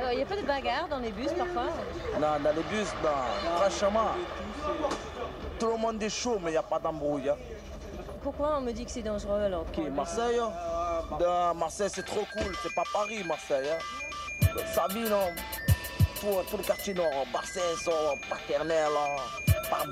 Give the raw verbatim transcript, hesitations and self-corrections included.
il n'y a pas de bagarre dans les bus parfois? Non, dans les bus, non. Franchement, tout le monde est chaud, mais il n'y a pas d'embrouille. Hein. Pourquoi on me dit que c'est dangereux alors? Qui, Marseille hein? De Marseille, c'est trop cool. C'est pas Paris, Marseille. Hein. Ça vit, non? Tout, tout le quartier nord, Marseille, sont paternels. Hein.